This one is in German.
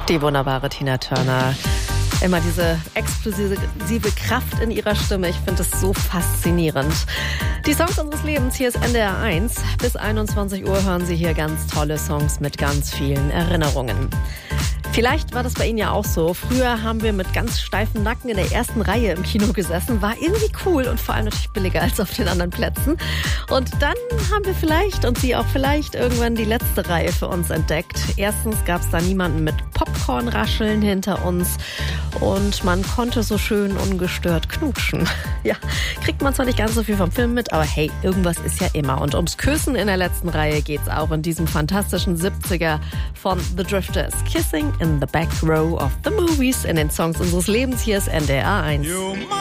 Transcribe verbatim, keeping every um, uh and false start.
Die wunderbare Tina Turner. Immer diese explosive Kraft in ihrer Stimme. Ich finde es so faszinierend. Die Songs unseres Lebens, hier ist N D R eins. Bis einundzwanzig Uhr hören Sie hier ganz tolle Songs mit ganz vielen Erinnerungen. Vielleicht war das bei Ihnen ja auch so. Früher haben wir mit ganz steifem Nacken in der ersten Reihe im Kino gesessen. War irgendwie cool und vor allem natürlich billiger als auf den anderen Plätzen. Und dann haben wir vielleicht und Sie auch vielleicht irgendwann die letzte Reihe für uns entdeckt. Erstens gab es da niemanden mit Popcornrascheln hinter uns und man konnte so schön ungestört knutschen. Ja, kriegt man zwar nicht ganz so viel vom Film mit, aber hey, irgendwas ist ja immer. Und ums Küssen in der letzten Reihe geht's auch in diesem fantastischen siebziger von The Drifters. Kissing in the back row of the movies in den Songs unseres Lebens. Hier ist N D R eins.